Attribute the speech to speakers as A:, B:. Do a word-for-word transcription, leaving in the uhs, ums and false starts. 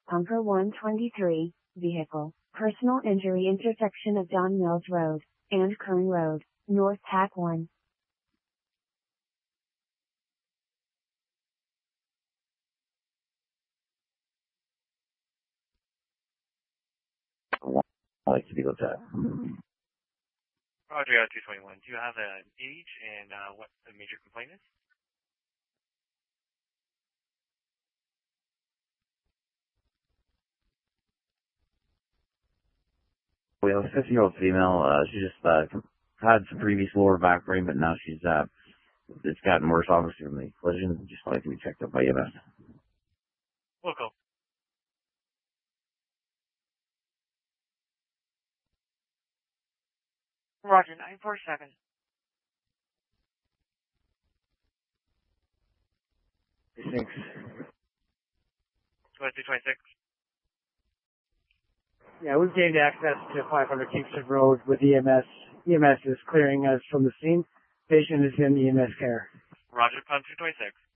A: Pumper one twenty-three, vehicle, personal injury intersection of Don Mills Road and Kern Road, North Tack one.
B: I like to be looked at.
C: Roger, two twenty-one. Do you have an age and uh, what the major complaint is?
B: We have a fifty-year-old female. Uh, she just uh, had some previous lower back pain, but now she's uh, it's gotten worse, obviously, from the collision. Just like to be checked out by E M S.
C: Local. Roger, nine four seven.
D: Thanks.
C: twenty-two twenty-six.
D: Yeah, we've gained access to five hundred Kingston Road with E M S. E M S is clearing us from the scene. Patient is in E M S care.
C: Roger, Pump two twenty-six.